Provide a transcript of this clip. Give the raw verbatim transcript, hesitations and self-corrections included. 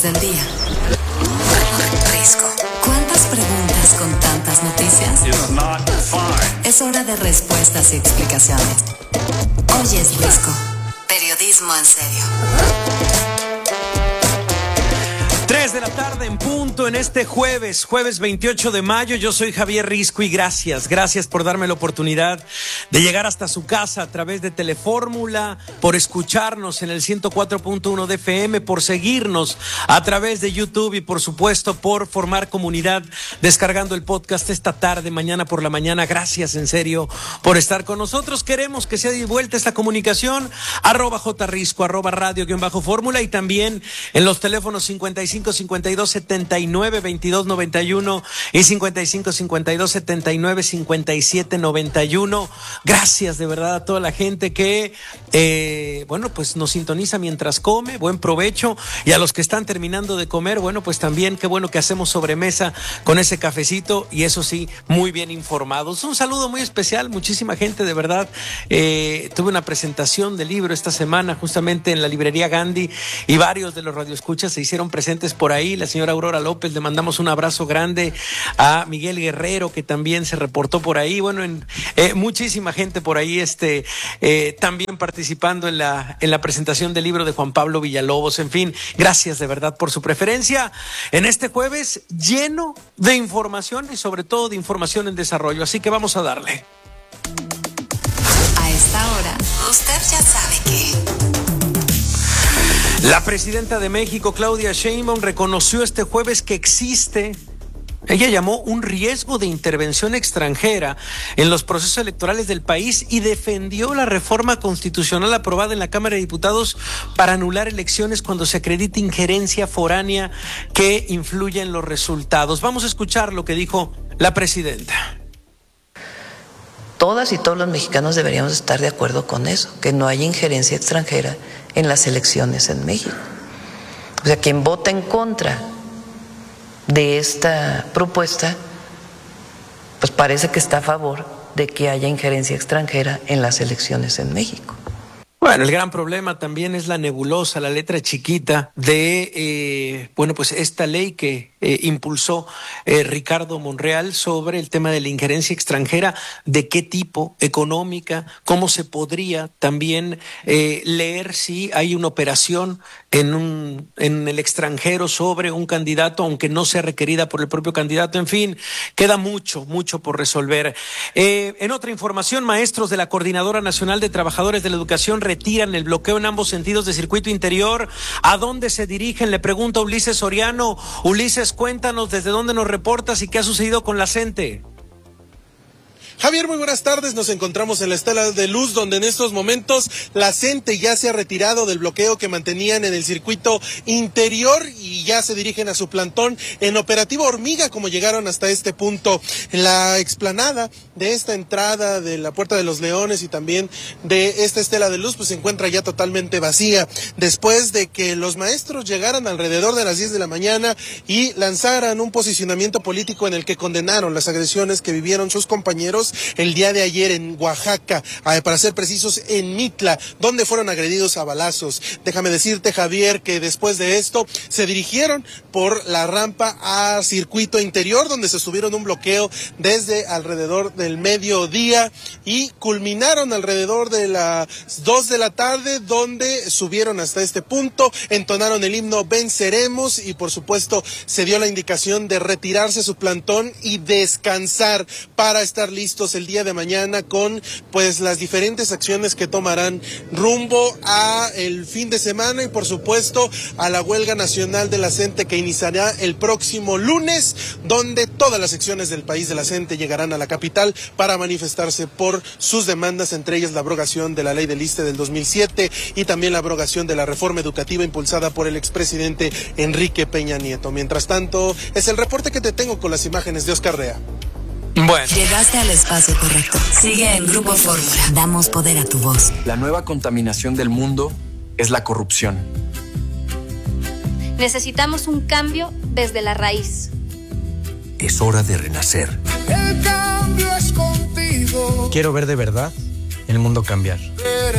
del día. Risco. ¿Cuántas preguntas con tantas noticias? Es hora de respuestas y explicaciones. Hoy es Risco. Periodismo en serio. tres de la tarde en punto en este jueves, jueves veintiocho de mayo. Yo soy Javier Risco y gracias, gracias por darme la oportunidad de llegar hasta su casa a través de Telefórmula, por escucharnos en el ciento cuatro punto uno de F M, por seguirnos a través de YouTube y por supuesto por formar comunidad descargando el podcast esta tarde, mañana por la mañana. Gracias en serio por estar con nosotros. Queremos que sea de vuelta esta comunicación, arroba jrisco, arroba radio guión bajo fórmula y también en los teléfonos cincuenta y cinco cincuenta y dos setenta y nueve veintidós noventa y uno y cincuenta y cinco cincuenta y dos setenta y nueve cincuenta y siete noventa y uno. Gracias de verdad a toda la gente que eh, bueno pues nos sintoniza mientras come. Buen provecho, y a los que están terminando de comer, bueno pues también qué bueno que hacemos sobremesa con ese cafecito y eso sí, muy bien informados. Un saludo muy especial, muchísima gente de verdad. Eh, tuve una presentación del libro esta semana justamente en la librería Gandhi y varios de los radioescuchas se hicieron presentes por ahí. La señora Aurora López, le mandamos un abrazo grande. A Miguel Guerrero, que también se reportó por ahí. Bueno, en, eh, muchísima gente por ahí este, eh, también participando en la, en la presentación del libro de Juan Pablo Villalobos. En fin, gracias de verdad por su preferencia en este jueves lleno de información y sobre todo de información en desarrollo. Así que vamos a darle. A esta hora, usted ya sabe que... La presidenta de México, Claudia Sheinbaum, reconoció este jueves que existe, ella llamó un riesgo de intervención extranjera en los procesos electorales del país y defendió la reforma constitucional aprobada en la Cámara de Diputados para anular elecciones cuando se acredite injerencia foránea que influya en los resultados. Vamos a escuchar lo que dijo la presidenta. Todas y todos los mexicanos deberíamos estar de acuerdo con eso, que no haya injerencia extranjera en las elecciones en México. O sea, quien vota en contra de esta propuesta, pues parece que está a favor de que haya injerencia extranjera en las elecciones en México. Bueno, el gran problema también es la nebulosa, la letra chiquita de, eh, bueno, pues esta ley que eh, impulsó eh, Ricardo Monreal sobre el tema de la injerencia extranjera, de qué tipo, económica, cómo se podría también eh, leer si hay una operación en un en el extranjero sobre un candidato, aunque no sea requerida por el propio candidato. En fin, queda mucho, mucho por resolver. Eh, en otra información, maestros de la Coordinadora Nacional de Trabajadores de la Educación retiran el bloqueo en ambos sentidos de circuito interior. ¿A dónde se dirigen? Le pregunta Ulises Soriano. Ulises, cuéntanos desde dónde nos reportas y qué ha sucedido con la CENTE. Javier, muy buenas tardes. Nos encontramos en la Estela de Luz, donde en estos momentos la CENTE ya se ha retirado del bloqueo que mantenían en el circuito interior y ya se dirigen a su plantón en operativo hormiga, como llegaron hasta este punto. La explanada de esta entrada de la Puerta de los Leones y también de esta Estela de Luz pues se encuentra ya totalmente vacía, después de que los maestros llegaran alrededor de las diez de la mañana y lanzaran un posicionamiento político en el que condenaron las agresiones que vivieron sus compañeros el día de ayer en Oaxaca, para ser precisos en Mitla, donde fueron agredidos a balazos. Déjame decirte, Javier, que después de esto se dirigieron por la rampa a circuito interior, donde se estuvieron un bloqueo desde alrededor del mediodía y culminaron alrededor de las dos de la tarde, donde subieron hasta este punto, entonaron el himno Venceremos y por supuesto se dio la indicación de retirarse su plantón y descansar para estar listos el día de mañana con pues las diferentes acciones que tomarán rumbo a el fin de semana y por supuesto a la huelga nacional de la CENTE que iniciará el próximo lunes, donde todas las secciones del país de la CENTE llegarán a la capital para manifestarse por sus demandas, entre ellas la abrogación de la ley del ISSSTE del dos mil siete y también la abrogación de la reforma educativa impulsada por el expresidente Enrique Peña Nieto. Mientras tanto, es el reporte que te tengo con las imágenes de Oscar Rea. Bueno. Llegaste al espacio correcto. Sigue en Grupo Fórmula. Damos poder a tu voz. La nueva contaminación del mundo es la corrupción. Necesitamos un cambio desde la raíz. Es hora de renacer. El cambio es contigo. Quiero ver de verdad el mundo cambiar.